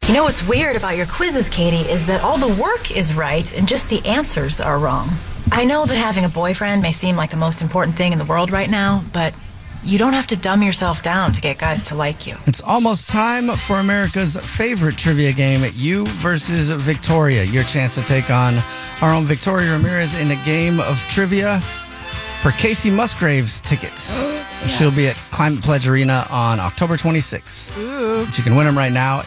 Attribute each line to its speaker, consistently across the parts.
Speaker 1: You know what's weird about your quizzes, Katie, is that all the work is right and just the answers are wrong. I know that having a boyfriend may seem like the most important thing in the world right now, but you don't have to dumb yourself down to get guys to like you.
Speaker 2: It's almost time for America's favorite trivia game, You versus Victoria. Your chance to take on our own Victoria Ramirez in a game of trivia for Casey Musgraves tickets. Yes. She'll be at Climate Pledge Arena on October 26th. But you can win them right now,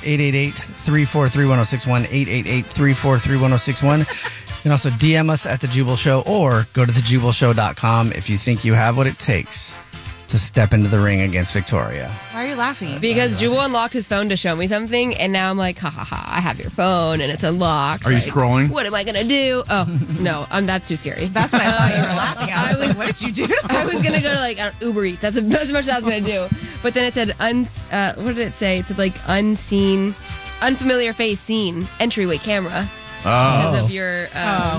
Speaker 2: 888-343-1061, 888-343-1061. You can also DM us at The Jubal Show or go to thejubalshow.com if you think you have what it takes to step into the ring against Victoria.
Speaker 3: Why are you laughing?
Speaker 4: Because Jubal unlocked his phone to show me something, and now I'm like, ha ha ha, I have your phone, and it's unlocked.
Speaker 5: Are you scrolling?
Speaker 4: What am I going to do? Oh, no, that's too scary.
Speaker 3: That's what I thought you were laughing at. I was like, what did you do?
Speaker 4: I was going to go to, like, Uber Eats. That's as much as I was going to do. But then it said, what did it say? It said, like, unseen, unfamiliar face seen, entryway camera.
Speaker 5: Oh.
Speaker 4: Because of your...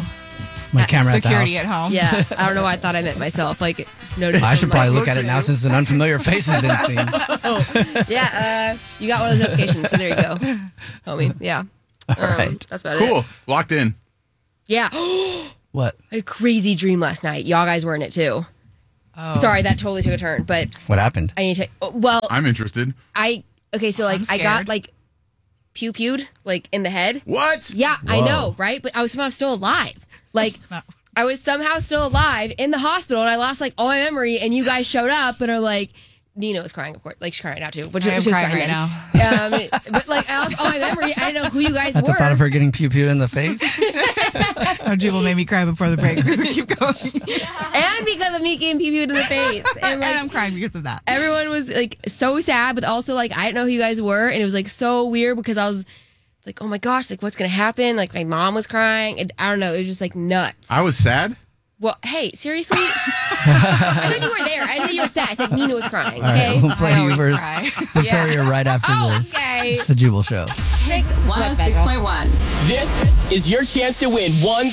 Speaker 2: My camera
Speaker 3: security
Speaker 2: at
Speaker 3: at home.
Speaker 4: Yeah, I don't know why I thought I meant myself. Like,
Speaker 2: I should probably look at it now since an unfamiliar face has been seen.
Speaker 4: Yeah, you got one of those notifications, so there you go, homie. Yeah.
Speaker 2: All right.
Speaker 4: That's about
Speaker 5: Cool.
Speaker 4: it.
Speaker 5: Locked in.
Speaker 4: Yeah.
Speaker 2: What?
Speaker 4: I had a crazy dream last night. Y'all guys were in it too.
Speaker 3: Oh.
Speaker 4: Sorry, that totally took a turn, but
Speaker 2: What happened?
Speaker 4: I need to. Well,
Speaker 5: I'm interested.
Speaker 4: so like
Speaker 3: I'm
Speaker 4: I got
Speaker 3: scared.
Speaker 4: like pew-pewed like in the head.
Speaker 5: What?
Speaker 4: Yeah,
Speaker 2: Whoa.
Speaker 4: I know, right? But I was somehow still alive. Like I was somehow still alive in the hospital, and I lost like all my memory. And you guys showed up and are like, Nina was crying, of course. Like she's crying now too, but she
Speaker 3: I am
Speaker 4: was crying
Speaker 3: crying right
Speaker 4: then. But like I lost all my memory. I didn't know who you guys
Speaker 2: At
Speaker 4: were.
Speaker 2: the thought of her getting pew-pewed in the face?
Speaker 3: Oh, Jubal made me cry before the break. Keep going.
Speaker 4: And because of me getting pew-pewed in the face, and like
Speaker 3: And I'm crying because of that.
Speaker 4: everyone was like so sad, but also like I didn't know who you guys were, and it was like so weird because I was like, oh my gosh, like what's gonna happen? Like my mom was crying, and I don't know, it was just like nuts.
Speaker 5: I was sad.
Speaker 4: Well, hey, seriously? I said you were there. I said you were sad. I said Nina was crying.
Speaker 2: All
Speaker 4: Okay.
Speaker 2: right, we'll play
Speaker 3: I
Speaker 2: You
Speaker 3: always
Speaker 2: versus
Speaker 3: cry.
Speaker 2: Victoria right after
Speaker 4: Oh,
Speaker 2: this.
Speaker 4: okay.
Speaker 2: It's The Jubal Show.
Speaker 4: Thanks.
Speaker 6: 106.1.
Speaker 7: This is your chance to win one